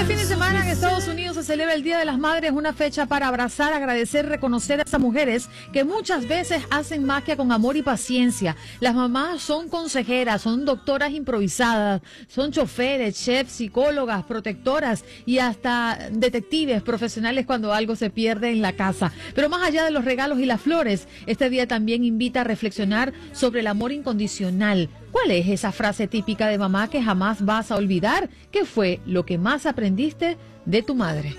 Este fin de semana en Estados Unidos se celebra el Día de las Madres, una fecha para abrazar, agradecer, reconocer a esas mujeres que muchas veces hacen magia con amor y paciencia. Las mamás son consejeras, son doctoras improvisadas, son choferes, chefs, psicólogas, protectoras y hasta detectives profesionales cuando algo se pierde en la casa. Pero más allá de los regalos y las flores, este día también invita a reflexionar sobre el amor incondicional. ¿Cuál es esa frase típica de mamá que jamás vas a olvidar? ¿Qué fue lo que más aprendiste de tu madre?